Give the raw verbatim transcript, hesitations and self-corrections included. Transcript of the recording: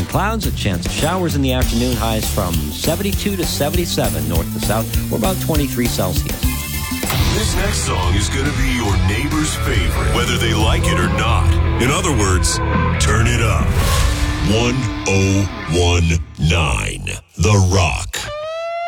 clouds, a chance of showers in the afternoon, highs from seventy-two to seventy-seven north to south, or about twenty-three Celsius. This next song is going to be your neighbor's favorite, whether they like it or not. In other words, turn it up. one oh one point nine The Rock.